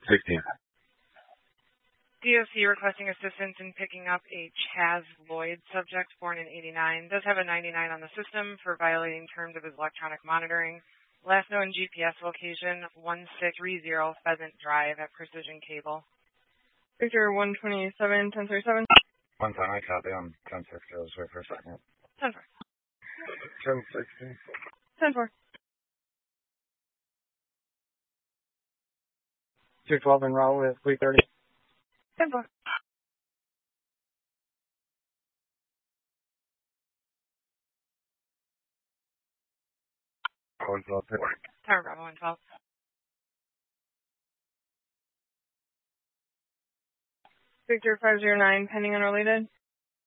16. DOC requesting assistance in picking up a Chaz Lloyd subject born in '89. Does have a 99 on the system for violating terms of his electronic monitoring. Last known GPS location, 1630 Pheasant Drive at Precision Cable. Victor 127, 1037. 1 time, I copy on 10-6. I was wait for a second. 10-4. 10-16. 10-4. 212 en route with 330. 10-4. Tower Bravo 112. Victor 509, pending unrelated.